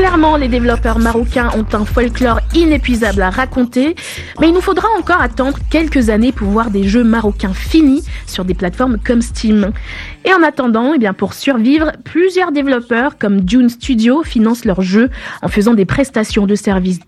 Clairement, les développeurs marocains ont un folklore inépuisable à raconter, mais il nous faudra encore attendre quelques années pour voir des jeux marocains finis sur des plateformes comme Steam. Et en attendant, pour survivre, plusieurs développeurs comme Dune Studio financent leurs jeux en faisant des prestations de services